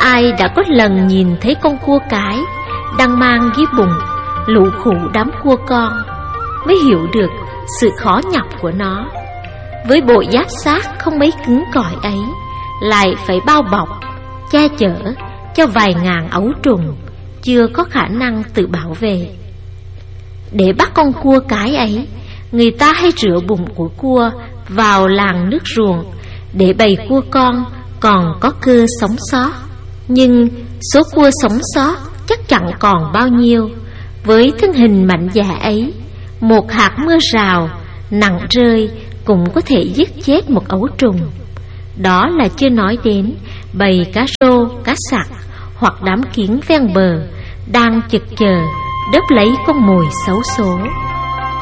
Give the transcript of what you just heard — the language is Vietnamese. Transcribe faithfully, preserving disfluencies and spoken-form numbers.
Ai đã có lần nhìn thấy con cua cái đang mang dưới bụng lũ khủ đám cua con mới hiểu được sự khó nhọc của nó. Với bộ giáp xác không mấy cứng cỏi ấy, lại phải bao bọc, che chở cho vài ngàn ấu trùng chưa có khả năng tự bảo vệ. Để bắt con cua cái ấy, người ta hay rửa bụng của cua vào làng nước ruộng để bầy cua con còn có cơ sống sót. Nhưng số cua sống sót chắc chẳng còn bao nhiêu. Với thân hình mạnh dạn ấy, một hạt mưa rào nặng rơi cũng có thể giết chết một ấu trùng. Đó là chưa nói đến bầy cá rô, cá sặc hoặc đám kiến ven bờ đang chực chờ đớp lấy con mồi xấu số.